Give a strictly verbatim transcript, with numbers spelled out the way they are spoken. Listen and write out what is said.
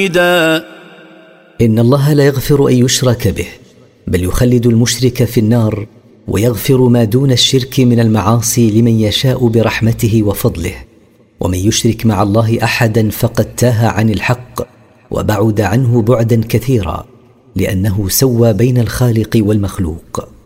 إن الله لا يغفر أن يشرك به، بل يخلد المشرك في النار، ويغفر ما دون الشرك من المعاصي لمن يشاء برحمته وفضله. ومن يشرك مع الله أحدا فقد تاه عن الحق وبعد عنه بعدا كثيرا، لأنه سوى بين الخالق والمخلوق.